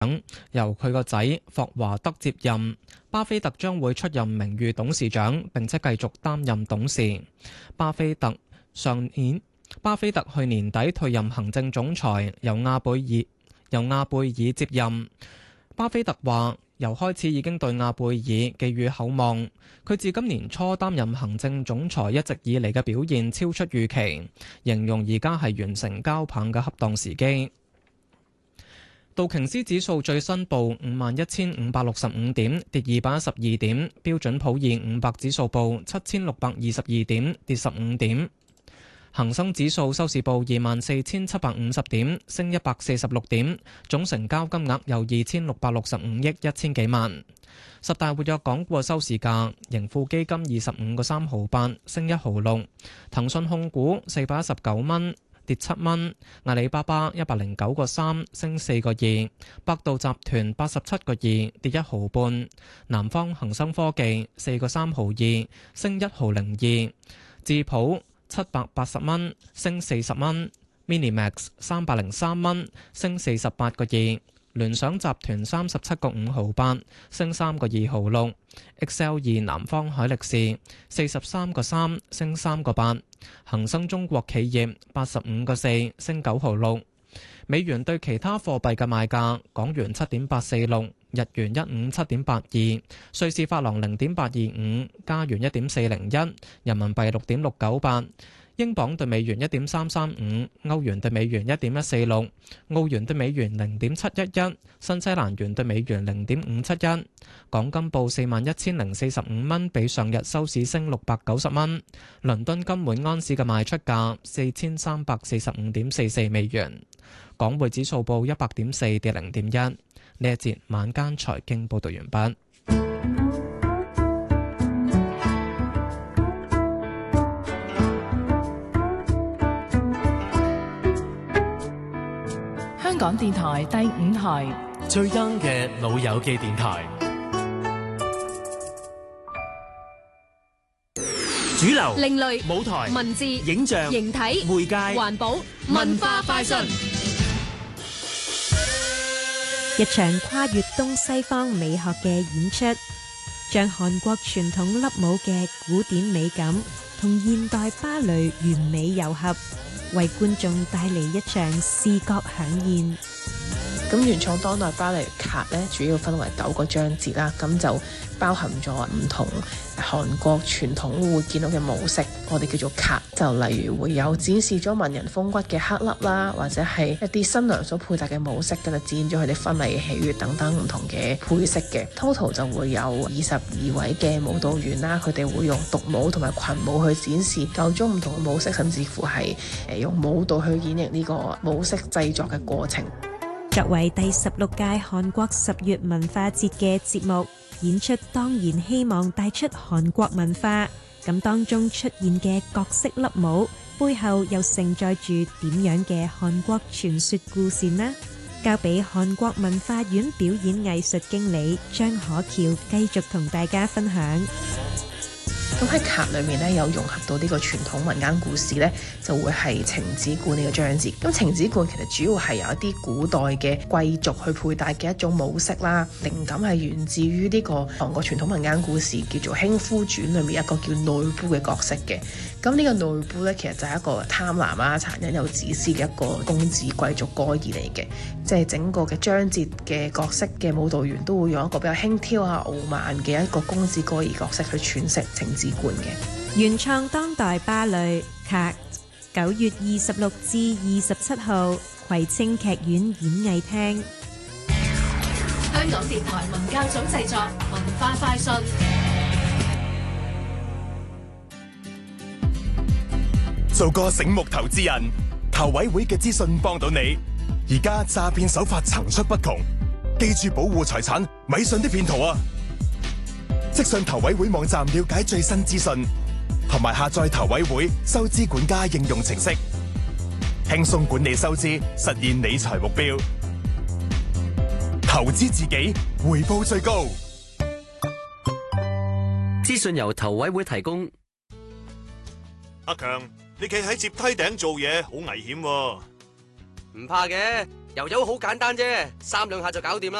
由佢個仔霍華德接任。巴菲特將會出任名譽董事長，並且繼續擔任董事。巴菲特去年底退任行政總裁，由亞貝爾接任。巴菲特話：由開始已經對亞貝爾寄予厚望，佢自今年初擔任行政總裁一直以嚟嘅表現超出預期，形容而家係完成交棒嘅恰當時機。道瓊斯指數最新報51,565點，跌212點；標準普爾500指數報7,622點，跌15點。恒生指數收市報24,750點，升146點，總成交金額有2,665億1千幾萬。十大活躍港股收市價，盈富基金25個3毫8，升1毫6；騰訊控股419蚊，跌7蚊；阿里巴巴109個3，升4個2；百度集團87個2，跌1毫半；南方恒生科技4個3毫2，升1毫02；智普780蚊，升40蚊；Minimax 303蚊，升48個2；聯想集團37個5毫8，升3個2毫6；XL2 南方海力士43個3，升3個8；恒生中國企業85個4，升9毫6。美元對其他貨幣嘅賣價：港元7.846，日元157.82，瑞士法郎0.825，加元1.401，人民幣6.698，英鎊對美元1.335，歐元對美元1.146，澳元對美元0.711，新西蘭元對美元0.571。港金報41,045蚊，比上日收市升690蚊。倫敦金每安士嘅賣出價4345.44美元。港匯指數報100.4，跌0.1。呢一節晚間財經報道完畢。 香港電台第5台最 young 嘅老友記電台，主流、 另類、 舞台、 文字、 影像、 形體、 媒介、 環保、文化快訊。 一場跨越東西方美學嘅演出，將韓國傳統粒舞嘅古典美感同現代芭蕾完美糅合，為觀眾帶嚟一場視覺饗宴。 咁原創當代芭蕾卡咧，主要分為9個章節啦，咁就包含咗唔同韓國傳統會見到嘅模式，我哋叫做卡。就例如會有展示咗文人風骨嘅黑粒啦，或者係一啲新娘所佩戴嘅模式，跟住展現咗佢哋婚禮嘅喜悅等等唔同嘅配飾嘅。Total 就會有22位嘅舞蹈員啦，佢哋會用獨舞同埋群舞去展示9種唔同嘅模式，甚至乎係用舞蹈去演繹呢個模式製作嘅過程。 作為第16屆韓國10月文化節嘅節目，演出當然希望帶出韓國文化。咁當中出現嘅各式粒舞，背後又承載住點樣嘅韓國傳說故事呢？交俾韓國文化院表演藝術經理張可喬繼續同大家分享。 咁喺卡裏面咧，有融合到呢個傳統民間故事咧，就會係程子冠呢個章節。咁程子冠其實主要係由一啲古代嘅貴族去佩戴嘅一種模式啦，靈感係源自於呢個韓國傳統民間故事叫做《輕夫傳》裏面一個叫內部嘅角色嘅。咁呢個內部咧，其實就係一個貪婪啊、殘忍又自私嘅一個公子貴族哥兒嚟嘅。即係整個嘅章節嘅角色嘅舞蹈員都會用一個比較輕佻啊、傲慢嘅一個公子哥兒角色去詮釋程子冠嘅原創當代芭蕾卡，9月26至27號，葵青劇院演藝廳。 香港電台文教組製作，文化快訊。 做個醒目投資人，投委會嘅資訊幫到你。而家詐騙手法層出不窮，記住保護財產，咪信啲騙徒啊！即上投委會網站了解最新資訊，同埋下載投委會收支管家應用程式，輕鬆管理收支，實現理財目標。投資自己，回報最高。 資訊由投委會提供。 阿強，你企喺接梯頂做嘢好危險喎。 唔怕嘅， 油油好簡單啫，3兩下就搞掂啦。